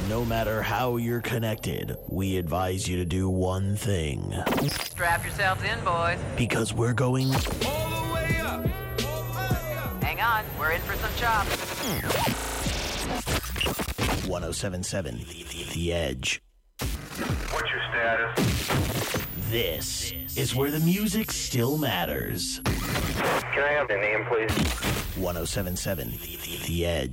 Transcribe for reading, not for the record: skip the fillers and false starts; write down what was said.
No matter how you're connected, we advise you to do one thing. Strap yourselves in, boys. Because we're going All the way up. Hang on, we're in for some chops. 1077 The Edge. What's your status? This is where the music still matters. Can I have the name, please? 1077 The Edge.